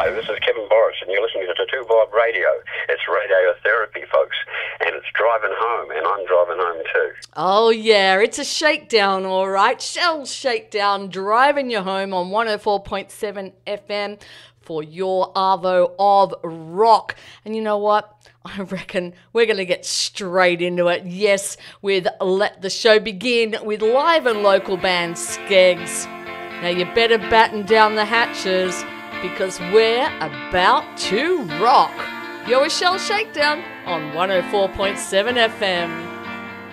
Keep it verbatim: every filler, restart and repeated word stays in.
Hello, this is Kevin Boris, and you're listening to Tattoo Bob Radio. It's radiotherapy, folks, and it's driving home, and I'm driving home too. Oh, yeah, it's a shakedown, all right. Shell Shakedown, driving you home on one oh four point seven F M for your Arvo of Rock. And you know what? I reckon we're going to get straight into it. Yes, with Let the Show Begin with live and local band Skeggs. Now you better batten down the hatches because we're about to rock. You're a Shell Shakedown on one oh four point seven F M.